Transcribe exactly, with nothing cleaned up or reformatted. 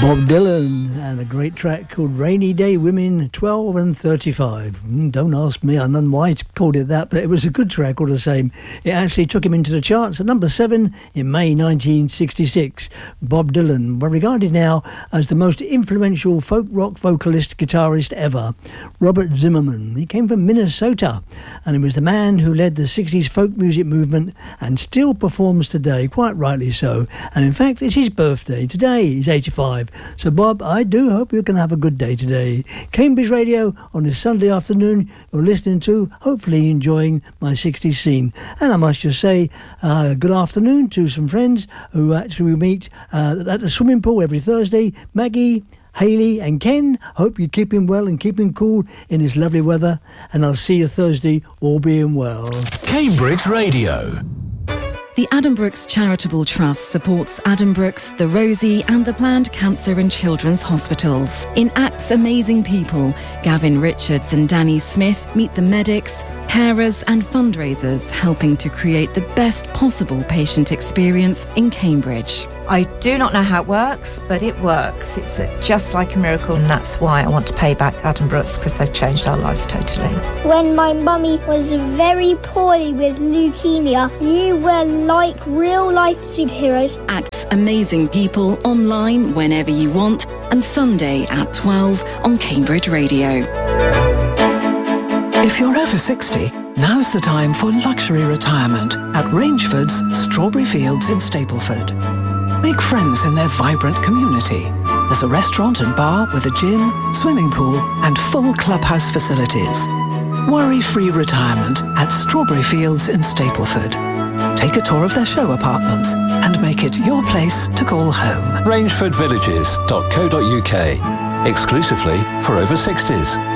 Bob Dylan and a great track called Rainy Day Women twelve and thirty-five. Mm, don't ask me, I don't know why it's called it that, but it was a good track all the same. It actually took him into the charts at number seven in May nineteen sixty-six. Bob Dylan, regarded now as the most influential folk rock vocalist guitarist ever. Robert Zimmerman, he came from Minnesota, and he was the man who led the sixties folk music movement and still performs today, quite rightly so. And in fact, it's his birthday today. He's eighty-five. So Bob, I do hope you can have a good day today. Cambridge Radio on this Sunday afternoon, you're listening to, hopefully enjoying my sixties scene. And I must just say uh, good afternoon to some friends who actually we meet uh, at the swimming pool every Thursday. Maggie, Hayley and Ken, hope you're keeping well and keeping cool in this lovely weather, and I'll see you Thursday, all being well. Cambridge Radio. The Addenbrooke's Charitable Trust supports Addenbrooke's, the Rosie and the Planned Cancer and Children's Hospitals. In Act's Amazing People, Gavin Richards and Danny Smith meet the medics, carers and fundraisers helping to create the best possible patient experience in Cambridge. I do not know how it works, but it works. It's just like a miracle, and that's why I want to pay back Addenbrooke's, because they've changed our lives totally. When my mummy was very poorly with leukemia, you were like real-life superheroes. Act's Amazing People online whenever you want, and Sunday at twelve on Cambridge Radio. If you're over sixty, now's the time for luxury retirement at Rangeford's Strawberry Fields in Stapleford. Make friends in their vibrant community. There's a restaurant and bar with a gym, swimming pool and full clubhouse facilities. Worry-free retirement at Strawberry Fields in Stapleford. Take a tour of their show apartments and make it your place to call home. Rangeford Villages dot co dot uk. Exclusively for over sixties.